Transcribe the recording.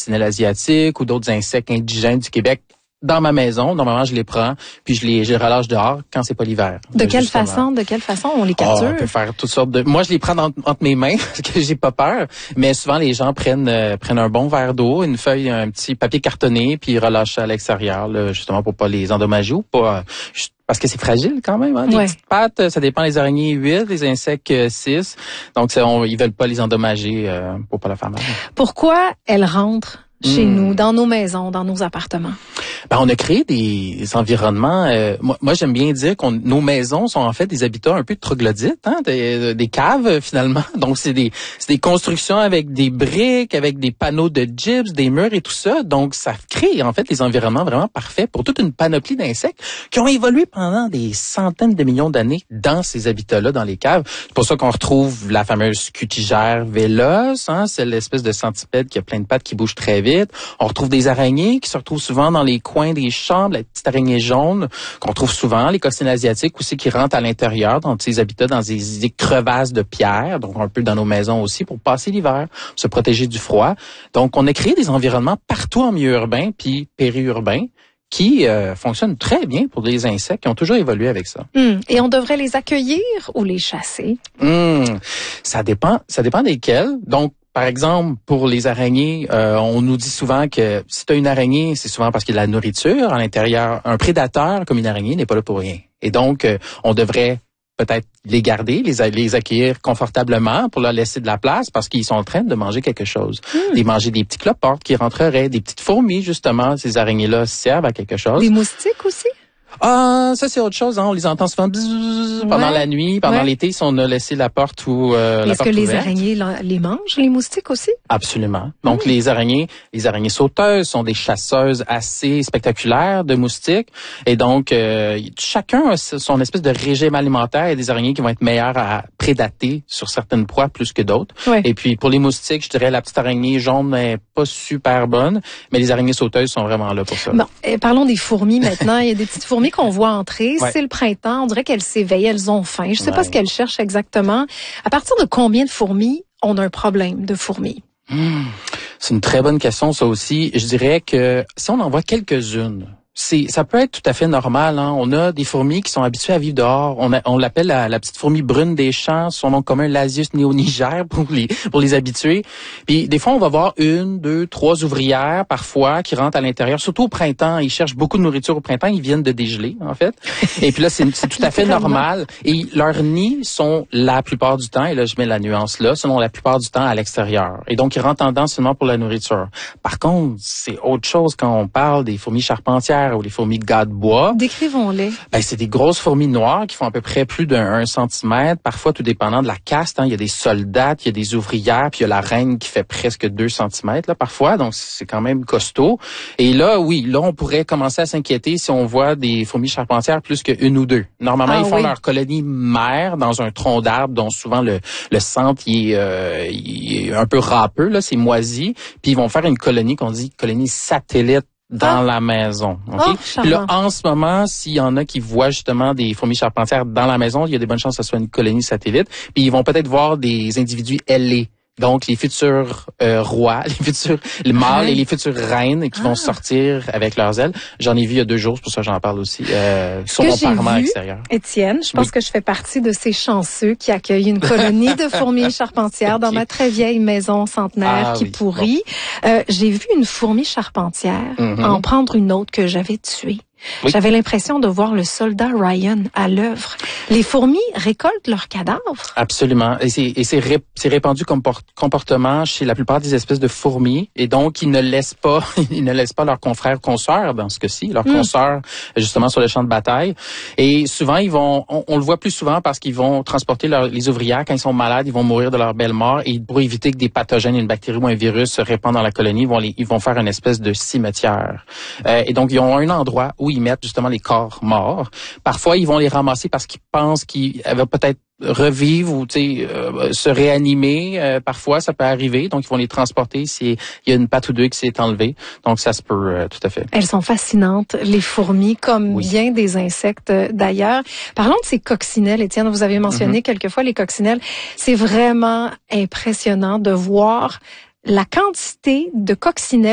coccinelles asiatiques ou d'autres insectes indigènes du Québec dans ma maison. Normalement, je les prends, puis je les relâche dehors quand c'est pas l'hiver. De quelle façon on les capture? On peut faire toutes sortes de... Moi, je les prends entre mes mains parce que j'ai pas peur, mais souvent, les gens prennent un bon verre d'eau, une feuille, un petit papier cartonné, puis ils relâchent à l'extérieur, là, justement, pour pas les endommager ou pas... parce que c'est fragile quand même, hein. Les petites pattes, ça dépend, les araignées 8, les insectes 6. Donc, ils veulent pas les endommager pour pas la faire mal. Pourquoi elles rentrent chez nous, dans nos maisons, dans nos appartements? Ben, on a créé des environnements. Moi, j'aime bien dire que nos maisons sont en fait des habitats un peu troglodytes, hein, des caves finalement. Donc c'est des constructions avec des briques, avec des panneaux de gyps, des murs et tout ça. Donc ça crée en fait des environnements vraiment parfaits pour toute une panoplie d'insectes qui ont évolué pendant des centaines de millions d'années dans ces habitats-là, dans les caves. C'est pour ça qu'on retrouve la fameuse cutigère véloce, hein, c'est l'espèce de centipède qui a plein de pattes qui bouge très vite. On retrouve des araignées qui se retrouvent souvent dans les coins des chambres, la petite araignée jaune qu'on trouve souvent, les coccinelles asiatiques aussi qui rentrent à l'intérieur dans ces habitats, dans des crevasses de pierre, donc un peu dans nos maisons aussi pour passer l'hiver, se protéger du froid. Donc on a créé des environnements partout en milieu urbain puis périurbain qui fonctionnent très bien pour des insectes qui ont toujours évolué avec ça. Et on devrait les accueillir ou les chasser? Ça dépend desquels. Donc par exemple, pour les araignées, on nous dit souvent que si tu as une araignée, c'est souvent parce qu'il y a de la nourriture à l'intérieur. Un prédateur comme une araignée n'est pas là pour rien. Et donc, on devrait peut-être les garder, les accueillir confortablement pour leur laisser de la place parce qu'ils sont en train de manger quelque chose. Ils manger des petits cloportes qui rentreraient, des petites fourmis, justement. Ces araignées-là servent à quelque chose. Des moustiques aussi? Ah, ça c'est autre chose, hein. On les entend souvent pendant la nuit, pendant l'été, si on a laissé la porte ou la porte ouverte. Est-ce que les araignées les mangent, les moustiques aussi? Absolument. Donc les araignées sauteuses sont des chasseuses assez spectaculaires de moustiques et donc chacun a son espèce de régime alimentaire. Il y a des araignées qui vont être meilleures à prédater sur certaines proies plus que d'autres. Et puis pour les moustiques, je dirais la petite araignée jaune n'est pas super bonne, mais les araignées sauteuses sont vraiment là pour ça. Bon, parlons des fourmis maintenant. Il y a des petites fourmis qu'on voit entrer. C'est le printemps. On dirait qu'elles s'éveillent, elles ont faim. Je sais pas ce qu'elles cherchent exactement. À partir de combien de fourmis on a un problème de fourmis? C'est une très bonne question, ça aussi. Je dirais que si on en voit quelques-unes, ça peut être tout à fait normal, hein. On a des fourmis qui sont habituées à vivre dehors. On l'appelle la petite fourmi brune des champs. Son nom commun, Lasius neoniger, pour les habitués. Puis des fois, on va voir 1, 2, 3 ouvrières parfois qui rentrent à l'intérieur, surtout au printemps. Ils cherchent beaucoup de nourriture au printemps. Ils viennent de dégeler, en fait. Et puis là, c'est tout à fait normal. Et leurs nids sont la plupart du temps, et là, je mets la nuance là, selon la plupart du temps à l'extérieur. Et donc, ils rentrent en dedans seulement pour la nourriture. Par contre, c'est autre chose quand on parle des fourmis charpentières ou les fourmis gars de bois. Décrivons-les. C'est des grosses fourmis noires qui font à peu près plus d'1 centimètre, parfois tout dépendant de la caste, hein. Il y a des soldats, il y a des ouvrières, puis il y a la reine qui fait presque 2 centimètres là, parfois, donc c'est quand même costaud. Et là, on pourrait commencer à s'inquiéter si on voit des fourmis charpentières plus qu'une ou deux. Normalement, ils font leur colonie mère dans un tronc d'arbre dont souvent le centre il est un peu râpeux, là, c'est moisi, puis ils vont faire une colonie qu'on dit colonie satellite dans la maison. Puis là, en ce moment, s'il y en a qui voient justement des fourmis charpentières dans la maison, il y a des bonnes chances que ce soit une colonie satellite. Puis ils vont peut-être voir des individus ailés. Donc, les futurs rois, les mâles et les futures reines qui vont sortir avec leurs ailes. J'en ai vu il y a 2 jours, c'est pour ça que j'en parle aussi, sur mon parement extérieur. Étienne, je pense que je fais partie de ces chanceux qui accueillent une colonie de fourmis charpentières dans ma très vieille maison centenaire qui pourrit. J'ai vu une fourmi charpentière en prendre une autre que j'avais tuée. J'avais l'impression de voir le soldat Ryan à l'œuvre. Les fourmis récoltent leurs cadavres. Absolument. Et c'est répandu comme comportement chez la plupart des espèces de fourmis. Et donc, ils ne laissent pas leurs confrères consoeurs, dans ce cas-ci, leurs consoeurs, justement, sur le champ de bataille. Et souvent, on le voit plus souvent parce qu'ils vont transporter les ouvrières quand ils sont malades, ils vont mourir de leur belle mort. Et pour éviter que des pathogènes, une bactérie ou un virus se répandent dans la colonie, ils vont faire une espèce de cimetière. Et donc, ils ont un endroit où ils mettent justement les corps morts. Parfois, ils vont les ramasser parce qu'ils pensent qu'ils vont peut-être revivre ou se réanimer. Parfois, ça peut arriver. Donc, ils vont les transporter s'il y a une patte ou deux qui s'est enlevée. Donc, ça se peut tout à fait. Elles sont fascinantes, les fourmis, comme bien des insectes d'ailleurs. Parlons de ces coccinelles, Étienne. Vous avez mentionné quelquefois les coccinelles. C'est vraiment impressionnant de voir la quantité de coccinelles